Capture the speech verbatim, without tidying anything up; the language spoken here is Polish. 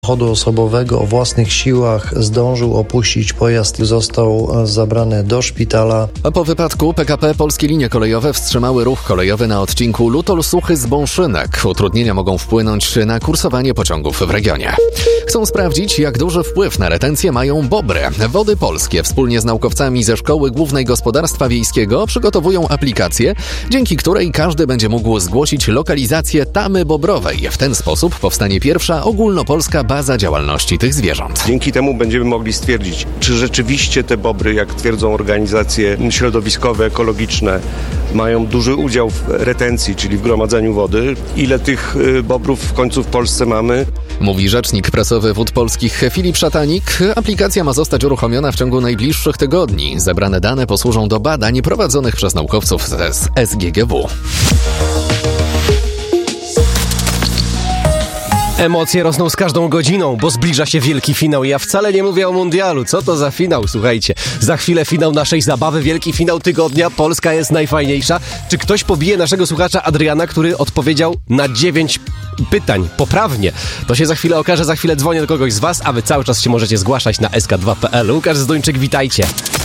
samochodu osobowego o własnych siłach zdążył opuścić pojazd i został zabrany do szpitala. A po wypadku P K P Polskie Linie Kolejowe wstrzymały ruch kolejowy na odcinku Lutol-Suchy z Bąszynek. Utrudnienia mogą wpłynąć na kursowanie pociągów w regionie. Chcą sprawdzić, jak duży wpływ na retencję mają bobry. Wody Polskie wspólnie z naukowcami ze Szkoły Głównej Gospodarstwa Wiejskiego przygotowują aplikację, dzięki której każdy będzie mógł zgłosić lokalizację tamy bobrowej. W ten sposób powstanie pierwsza ogólnopolska baza działalności tych zwierząt. Dzięki temu będziemy mogli stwierdzić, czy rzeczywiście te bobry, jak twierdzą organizacje środowiskowe, ekologiczne, mają duży udział w retencji, czyli w gromadzeniu wody. Ile tych bobrów w końcu w Polsce mamy? Mówi rzecznik prasowy Wód Polskich Filip Szatanik. Aplikacja ma zostać uruchomiona w ciągu najbliższych tygodni. Zebrane dane posłużą do badań prowadzonych przez naukowców z S G G W. Emocje rosną z każdą godziną, bo zbliża się wielki finał. Ja wcale nie mówię o mundialu. Co to za finał? Słuchajcie, za chwilę finał naszej zabawy, wielki finał tygodnia. Polska jest najfajniejsza. Czy ktoś pobije naszego słuchacza Adriana, który odpowiedział na dziewięć pytań poprawnie? To się za chwilę okaże, za chwilę dzwonię do kogoś z was, a wy cały czas się możecie zgłaszać na S K dwa kropka P L. Łukasz Zduńczyk, witajcie.